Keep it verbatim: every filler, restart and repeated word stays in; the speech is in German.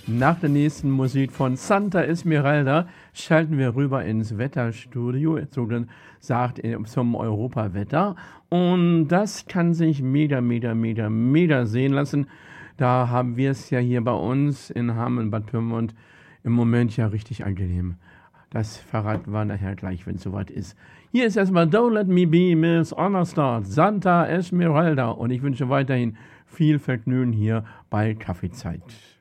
Nach der nächsten Musik von Santa Esmeralda schalten wir rüber ins Wetterstudio, so gesagt zum Europawetter. Und das kann sich mega, mega, mega, mega sehen lassen. Da haben wir es ja hier bei uns in Hamm, Bad Pyrmont im Moment ja richtig angenehm. Das verraten wir nachher gleich, wenn es soweit ist. Hier ist erstmal Don't Let Me Be Miss Honorstart, Santa Esmeralda. Und ich wünsche weiterhin viel Vergnügen hier bei Kaffeezeit.